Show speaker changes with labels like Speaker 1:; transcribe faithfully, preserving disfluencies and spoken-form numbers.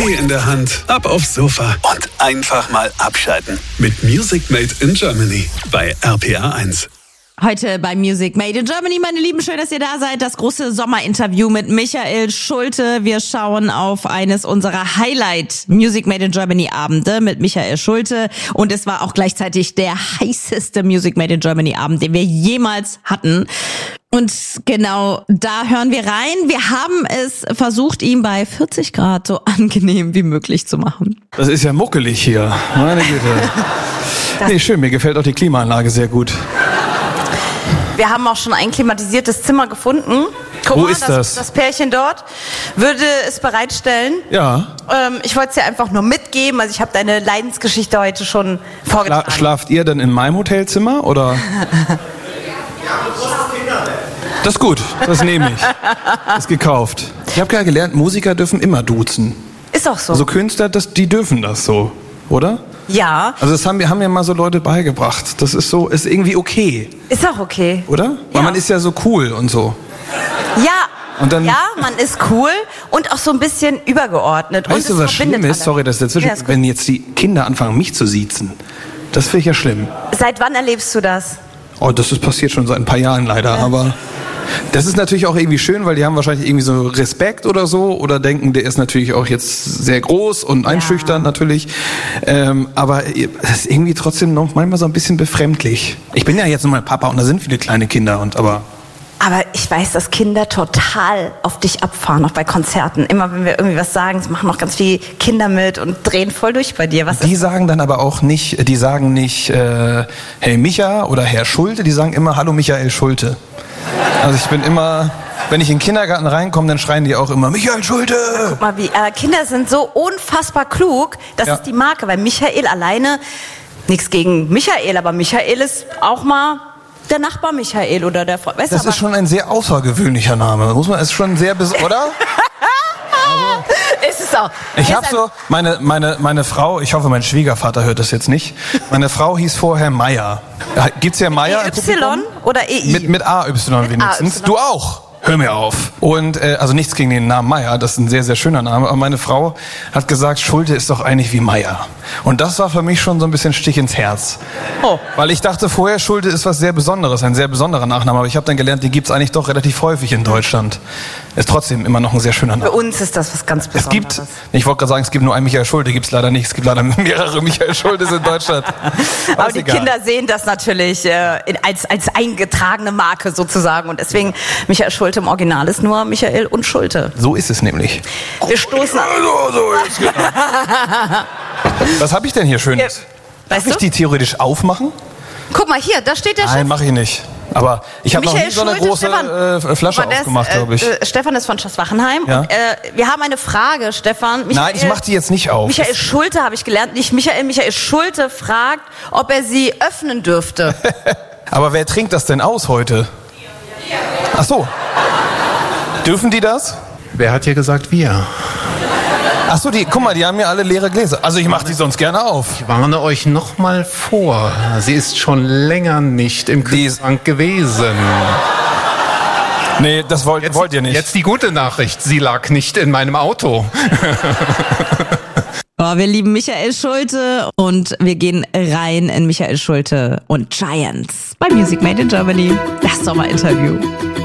Speaker 1: Tee in der Hand, ab aufs Sofa und einfach mal abschalten. Mit Music Made in Germany bei R P R eins.
Speaker 2: Heute bei Music Made in Germany, meine Lieben, schön, dass ihr da seid. Das große Sommerinterview mit Michael Schulte. Wir schauen auf eines unserer Highlight Music Made in Germany Abende mit Michael Schulte. Und es war auch gleichzeitig der heißeste Music Made in Germany Abend, den wir jemals hatten. Und genau da hören wir rein. Wir haben es versucht, ihm bei vierzig Grad so angenehm wie möglich zu machen.
Speaker 3: Das ist ja muckelig hier. Meine Güte. Nee, schön, mir gefällt auch die Klimaanlage sehr gut.
Speaker 4: Wir haben auch schon ein klimatisiertes Zimmer gefunden. Guck
Speaker 3: Wo
Speaker 4: mal,
Speaker 3: ist
Speaker 4: das,
Speaker 3: das?
Speaker 4: das Pärchen dort würde es bereitstellen.
Speaker 3: Ja.
Speaker 4: Ähm, ich wollte es dir einfach nur mitgeben. Also ich habe deine Leidensgeschichte heute schon vorgetragen.
Speaker 3: Schla- schlaft ihr denn in meinem Hotelzimmer oder? Das ist gut, das nehme ich. Das ist gekauft. Ich habe ja gelernt, Musiker dürfen immer duzen.
Speaker 4: Ist auch so.
Speaker 3: Also Künstler, das, die dürfen das so, oder?
Speaker 4: Ja.
Speaker 3: Also das haben mir haben mir mal so Leute beigebracht. Das ist so, ist irgendwie okay,
Speaker 4: Ist auch okay.
Speaker 3: oder? Weil
Speaker 4: Ja.
Speaker 3: man ist ja so cool und so.
Speaker 4: Ja.
Speaker 3: Und dann-
Speaker 4: ja, man ist cool und auch so ein bisschen übergeordnet. und
Speaker 3: Weißt du,
Speaker 4: es
Speaker 3: was schlimm
Speaker 4: verbindet
Speaker 3: ist?
Speaker 4: alle.
Speaker 3: Sorry, dass dazwischen,
Speaker 4: Ja, ist gut.
Speaker 3: wenn jetzt die Kinder anfangen, mich zu siezen. Das finde ich ja schlimm.
Speaker 4: Seit wann erlebst du das?
Speaker 3: Oh, das ist passiert schon seit ein paar Jahren leider, aber das ist natürlich auch irgendwie schön, weil die haben wahrscheinlich irgendwie so Respekt oder so oder denken, der ist natürlich auch jetzt sehr groß und einschüchternd natürlich, ähm, aber das ist irgendwie trotzdem noch manchmal so ein bisschen befremdlich. Ich bin ja jetzt nur mal Papa und da sind viele kleine Kinder und aber
Speaker 4: Aber ich weiß, dass Kinder total auf dich abfahren, auch bei Konzerten. Immer wenn wir irgendwie was sagen, es machen auch ganz viele Kinder mit und drehen voll durch bei dir. Was
Speaker 3: die
Speaker 4: ist?
Speaker 3: sagen dann aber auch nicht, die sagen nicht äh, Hey Micha oder Herr Schulte, die sagen immer Hallo Michael Schulte. Also ich bin immer, wenn ich in den Kindergarten reinkomme, dann schreien die auch immer Michael Schulte.
Speaker 4: Guck mal, wie äh, Kinder sind so unfassbar klug. Das
Speaker 3: Ja.
Speaker 4: ist die Marke, weil Michael alleine, nichts gegen Michael, aber Michael ist auch mal der Nachbar Michael oder der Freund. Weißt
Speaker 3: Das
Speaker 4: du,
Speaker 3: ist schon ein sehr außergewöhnlicher Name, muss man, ist schon sehr, bes- oder?
Speaker 4: ist es auch.
Speaker 3: Ich
Speaker 4: Ist
Speaker 3: habe
Speaker 4: ein-
Speaker 3: so, meine, meine, meine Frau, ich hoffe, mein Schwiegervater hört das jetzt nicht. Meine Frau hieß vorher Meier. Ja, gibt's ja Meier im
Speaker 4: E Y
Speaker 3: Publikum?
Speaker 4: oder E I?
Speaker 3: Mit, mit A Y wenigstens.
Speaker 4: A Y.
Speaker 3: Du auch. Hör mir auf. Und äh, also nichts gegen den Namen Meier, das ist ein sehr, sehr schöner Name. Aber meine Frau hat gesagt, Schulte ist doch eigentlich wie Meier. Und das war für mich schon so ein bisschen Stich ins Herz.
Speaker 4: Oh.
Speaker 3: Weil ich dachte vorher, Schulte ist was sehr Besonderes, ein sehr besonderer Nachname. Aber ich habe dann gelernt, den gibt's eigentlich doch relativ häufig in Deutschland. Ist trotzdem immer noch ein sehr schöner
Speaker 4: Für
Speaker 3: Name.
Speaker 4: uns ist das was ganz
Speaker 3: Es
Speaker 4: Besonderes.
Speaker 3: gibt, ich wollte gerade sagen, es gibt nur einen Michael Schulte, gibt's leider nicht. Es gibt leider mehrere Michael Schultes in Deutschland.
Speaker 4: Aber
Speaker 3: Ist
Speaker 4: die
Speaker 3: egal.
Speaker 4: Kinder sehen das natürlich äh, in, als, als eingetragene Marke sozusagen. Und deswegen, Michael Schulte im Original ist nur Michael und Schulte.
Speaker 3: So ist es nämlich.
Speaker 4: Wir stoßen an.
Speaker 3: So, so, jetzt geht's. Was habe ich denn hier Schönes? Darf
Speaker 4: Weißt
Speaker 3: ich
Speaker 4: du?
Speaker 3: die theoretisch aufmachen?
Speaker 4: Guck mal hier, da steht der
Speaker 3: Nein,
Speaker 4: Chef.
Speaker 3: mache ich nicht. Aber ich habe noch nie
Speaker 4: Michael
Speaker 3: so eine
Speaker 4: Schulte,
Speaker 3: große
Speaker 4: Stefan.
Speaker 3: äh, Flasche
Speaker 4: Guck mal, der ist,
Speaker 3: aufgemacht, glaube ich.
Speaker 4: Äh, äh, Stefan ist von Schloss Wachenheim.
Speaker 3: Ja.
Speaker 4: Und, äh, wir haben eine Frage, Stefan. Michael,
Speaker 3: Nein, ich mache die jetzt nicht auf.
Speaker 4: Michael Schulte habe ich gelernt, nicht Michael. Michael Schulte fragt, ob er sie öffnen dürfte.
Speaker 3: Aber wer trinkt das denn aus heute? Ach so. Dürfen die das?
Speaker 5: Wer hat hier gesagt wir?
Speaker 3: Ach so, die, guck mal, die haben ja alle leere Gläser. Also ich mache die sonst gerne auf.
Speaker 5: Ich warne euch noch mal vor. Sie ist schon länger nicht im
Speaker 3: Die ist-
Speaker 5: Kühlschrank gewesen.
Speaker 3: Nee, das wollt, wollt ihr nicht.
Speaker 5: Jetzt die gute Nachricht. Sie lag nicht in meinem Auto.
Speaker 2: Oh, wir lieben Michael Schulte und wir gehen rein in Michael Schulte und Giants bei Music Made in Germany. Das Sommerinterview.